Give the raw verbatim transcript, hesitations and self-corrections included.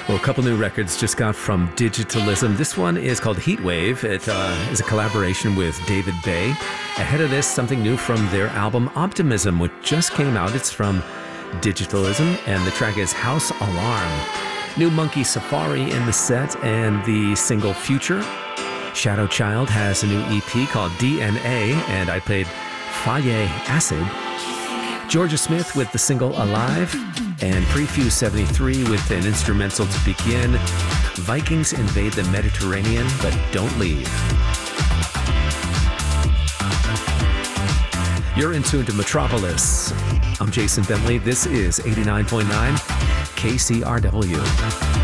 Well, a couple new records just got from Digitalism. This one is called Heatwave. It uh, is a collaboration with David Bay. Ahead of this, something new from their album Optimism, which just came out. It's from Digitalism, and the track is House Alarm. New Monkey Safari in the set, and the single Future. Shadow Child has a new E P called D N A, and I played Faye Acid. Georgia Smith with the single Alive, and Prefuse seventy-three with an instrumental to begin. Vikings invade the Mediterranean, but don't leave. You're in tune to Metropolis. I'm Jason Bentley. This is eighty-nine point nine K C R W.